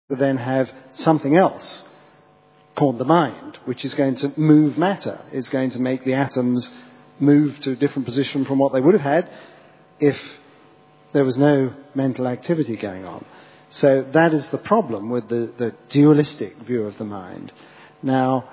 then have something else called the mind, which is going to move matter, is going to make the atoms move to a different position from what they would have had if there was no mental activity going on. So that is the problem with the dualistic view of the mind. Now,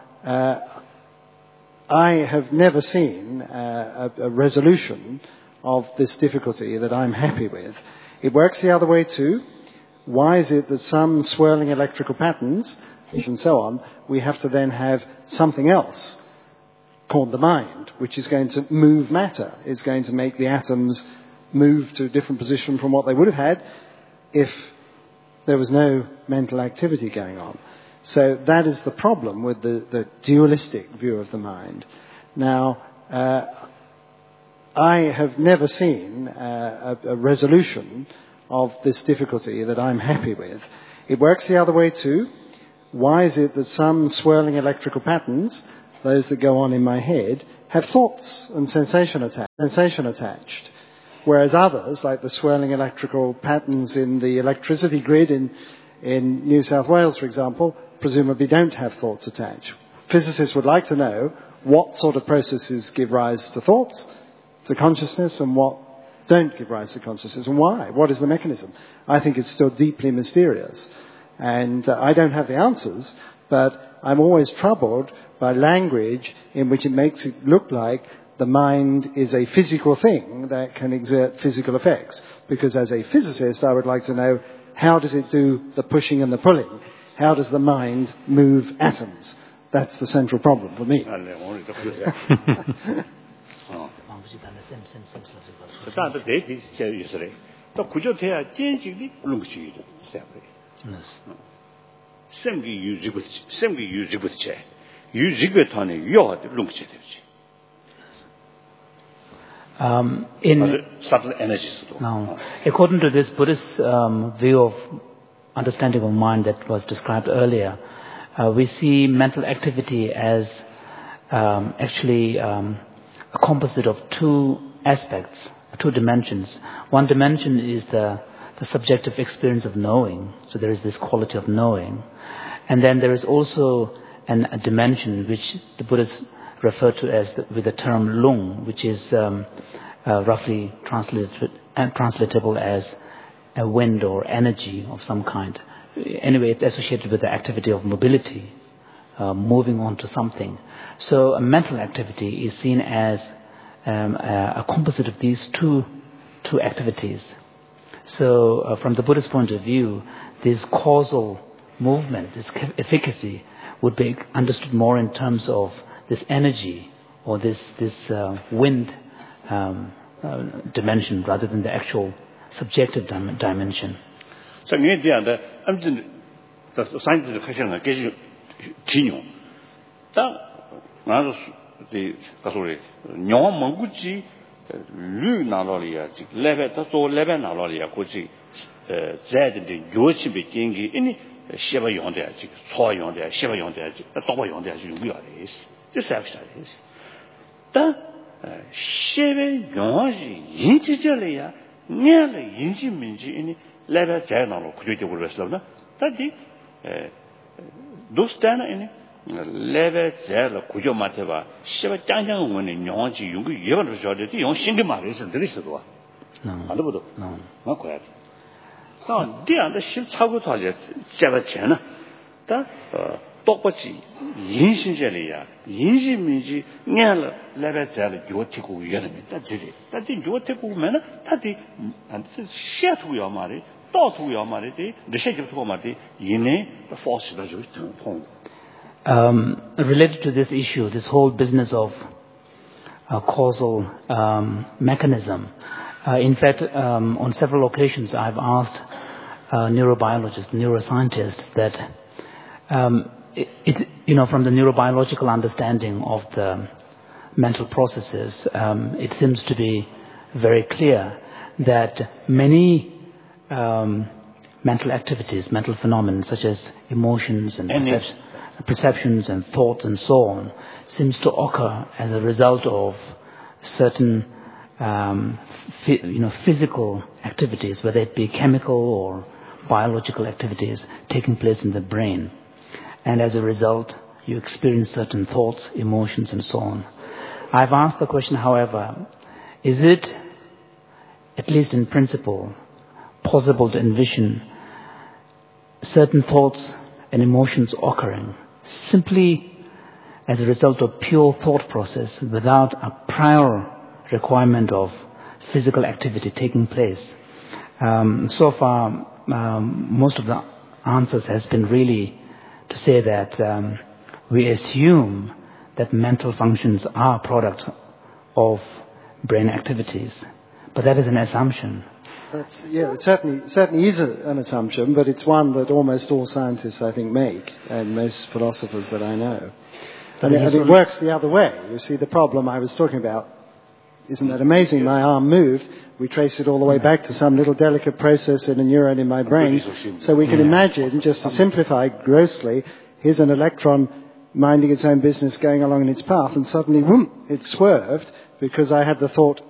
I have never seen a resolution of this difficulty that I'm happy with. It works the other way too. Why is it that some swirling electrical patterns and so on, we have to then have something else called the mind, which is going to move matter, is going to make the atoms move to a different position from what they would have had if there was no mental activity going on. So that is the problem with the dualistic view of the mind. Now, I have never seen a resolution of this difficulty that I'm happy with. It works the other way too. Why is it that some swirling electrical patterns, those that go on in my head, have thoughts and sensation attached? Whereas others, like the swirling electrical patterns in the electricity grid in New South Wales, for example, presumably don't have thoughts attached. Physicists would like to know what sort of processes give rise to thoughts, to consciousness, and what don't give rise to consciousness, and why. What is the mechanism? I think it's still deeply mysterious. And I don't have the answers, but I'm always troubled by language in which it makes it look like the mind is a physical thing that can exert physical effects. Because as a physicist, I would like to know, how does it do the pushing and the pulling? How does the mind move atoms? That's the central problem for me. Subtle energies. Now, according to this Buddhist view of understanding of mind that was described earlier, we see mental activity as actually a composite of two aspects, two dimensions. One dimension is the subjective experience of knowing. So there is this quality of knowing. And then there is also a dimension which the Buddhists refer to as with the term lung, which is roughly translatable as a wind or energy of some kind. Anyway, it's associated with the activity of mobility, moving on to something. So a mental activity is seen as a composite of these two activities. So from the Buddhist point of view, this causal movement, this efficacy, would be understood more in terms of this energy or this wind dimension rather than the actual subjective dimension. So, I'm the scientific question is Chino. That the Nyon Monguchi, Lu Nalolia, Levet, so Leven Nalolia, Kochi, Zed, the Yochi Beking, any Shiva Yonda, Soy Yonda, Shiva Yonda, Toba Yonda, you realize. This action is. That Shiva Yonji, Yinchilia, nearly Yinchi Minji, any level channel, could you will slow that the those stand in level zero, could you mateva, Shiva Jang when in Yonji, you ever resorted to Yon Shingimaris and this is one. No, not quite. So, dear, the ship travel toilets, Java China. That Topachi, Yinshin Jelia, Yinji Minji, Niala, level zero, your tickle enemy. That did it. That did your tickle manner, that did, and share to your money. Related to this issue, this whole business of causal mechanism, in fact, on several occasions I've asked neurobiologists, neuroscientists that, from the neurobiological understanding of the mental processes, it seems to be very clear that many mental activities, mental phenomena such as emotions and perceptions and thoughts and so on, seems to occur as a result of certain physical activities, whether it be chemical or biological activities taking place in the brain. And as a result, you experience certain thoughts, emotions, and so on. I've asked the question, however, is it, at least in principle, possible to envision certain thoughts and emotions occurring simply as a result of pure thought process without a prior requirement of physical activity taking place? So far, most of the answers has been really to say that we assume that mental functions are a product of brain activities. But that is an assumption. It certainly is an assumption, but it's one that almost all scientists, I think, make, and most philosophers that I know. And it works the other way. You see, the problem I was talking about, isn't that amazing? My arm moved. We trace it all the way back to some little delicate process in a neuron in my brain. So we can imagine, just to simplify grossly, here's an electron minding its own business going along in its path, and suddenly, whoom, it swerved because I had the thought,